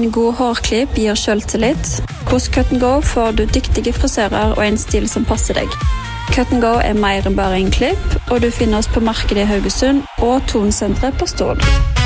En god hårklipp gir selvtillit. Hos Cut & Go får du dyktige frisører og en stil som passer deg. Cut & Go mer enn bare en klipp, og du finner oss på markedet i Haugesund og Tonsenteret på Stord.